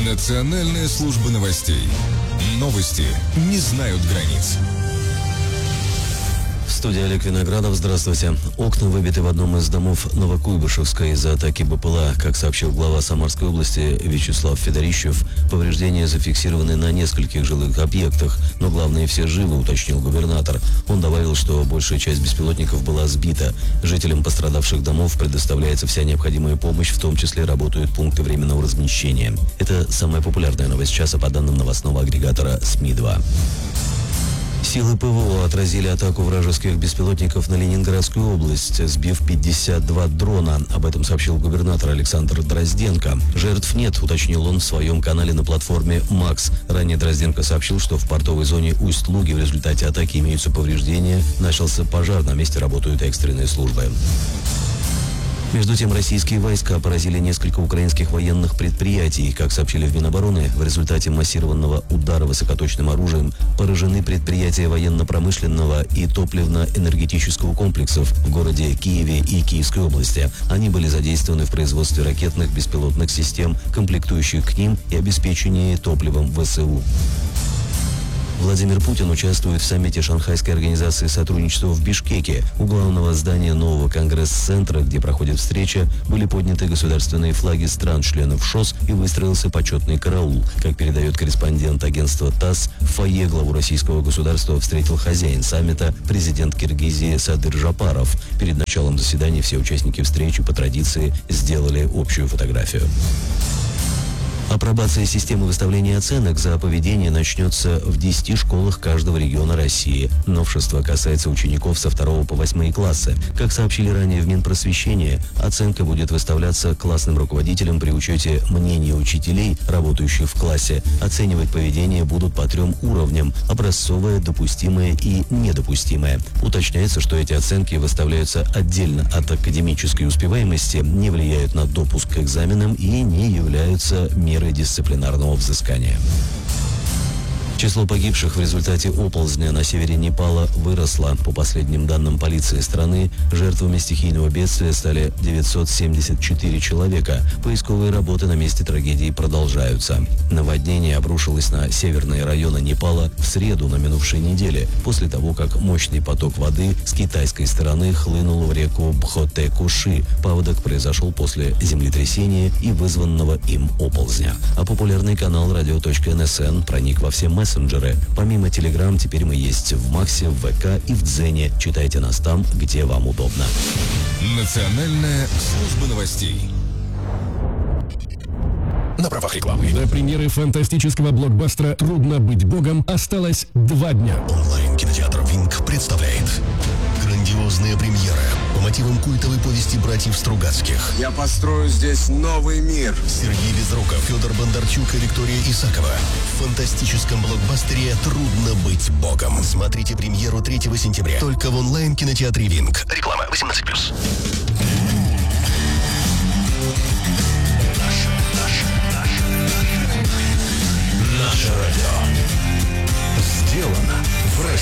Национальная служба новостей. Новости не знают границ. В студии Олег Виноградов. Здравствуйте. Окна выбиты в одном из домов Новокуйбышевска из-за атаки БПЛА. Как сообщил глава Самарской области Вячеслав Федорищев, повреждения зафиксированы на нескольких жилых объектах, но главное, все живы, уточнил губернатор. Он добавил, что большая часть беспилотников была сбита. Жителям пострадавших домов предоставляется вся необходимая помощь, в том числе работают пункты временного размещения. Это самая популярная новость часа по данным новостного агрегатора СМИ-2. Силы ПВО отразили атаку вражеских беспилотников на Ленинградскую область, сбив 52 дрона. Об этом сообщил губернатор Александр Дрозденко. Жертв нет, уточнил он в своем канале на платформе «Макс». Ранее Дрозденко сообщил, что в портовой зоне Усть-Луги в результате атаки имеются повреждения. Начался пожар, на месте работают экстренные службы. Между тем, российские войска поразили несколько украинских военных предприятий. Как сообщили в Минобороны, в результате массированного удара высокоточным оружием поражены предприятия военно-промышленного и топливно-энергетического комплексов в городе Киеве и Киевской области. Они были задействованы в производстве ракетных беспилотных систем, комплектующих к ним и обеспечении топливом ВСУ. Владимир Путин участвует в саммите Шанхайской организации сотрудничества в Бишкеке. У главного здания нового конгресс-центра, где проходит встреча, были подняты государственные флаги стран-членов ШОС и выстроился почетный караул. Как передает корреспондент агентства ТАСС, в фойе главу российского государства встретил хозяин саммита, президент Киргизии Садыр Жапаров. Перед началом заседания все участники встречи по традиции сделали общую фотографию. Апробация системы выставления оценок за поведение начнется в 10 школах каждого региона России. Новшество касается учеников со 2 по 8 классы. Как сообщили ранее в Минпросвещении, оценка будет выставляться классным руководителям при учете мнения учителей, работающих в классе. Оценивать поведение будут по 3 уровням – образцовое, допустимое и недопустимое. Уточняется, что эти оценки выставляются отдельно от академической успеваемости, не влияют на допуск к экзаменам и не являются мерой дисциплинарного взыскания. Число погибших в результате оползня на севере Непала выросло. По последним данным полиции страны, жертвами стихийного бедствия стали 974 человека. Поисковые работы на месте трагедии продолжаются. Наводнение обрушилось на северные районы Непала в среду на минувшей неделе, после того, как мощный поток воды с китайской стороны хлынул в реку Бхоте-Куши. Паводок произошел после землетрясения и вызванного им оползня. А популярный канал radio.nsn проник во все мессенджеры. Помимо Telegram, теперь мы есть в Максе, в ВК и в Дзене. Читайте нас там, где вам удобно. Национальная служба новостей. На правах рекламы. До премьеры фантастического блокбастера «Трудно быть богом» осталось 2 дня. Онлайн-кинотеатр «Винг» представляет грандиозная премьера по мотивам культовой повести братьев Стругацких. Я построю здесь новый мир. Сергей Безруков, Федор Бондарчук и Виктория Исакова. В фантастическом блокбастере «Трудно быть богом». Смотрите премьеру 3 сентября. Только в онлайн-кинотеатре «Винг». Реклама 18+.